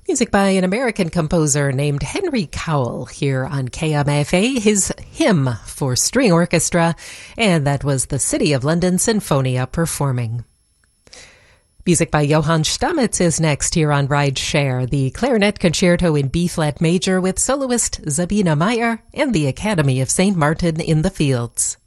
Music by an American composer named Henry Cowell here on KMFA, his Hymn for String Orchestra, and that was the City of London Sinfonia performing. Music by Johann Stamitz is next here on Ride Share, the Clarinet Concerto in B-flat major with soloist Sabina Meyer and the Academy of St. Martin in the Fields.